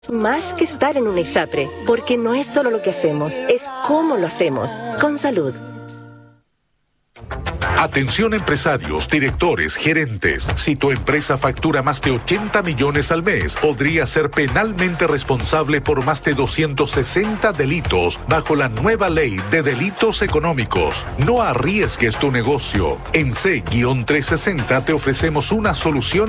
Más que estar en una ISAPRE, porque no es solo lo que hacemos, es cómo lo hacemos, con salud. Atención empresarios, directores, gerentes. Si tu empresa factura más de 80 millones al mes, podría ser penalmente responsable por más de 260 delitos bajo la nueva ley de delitos económicos. No arriesgues tu negocio. En C-360 te ofrecemos una solución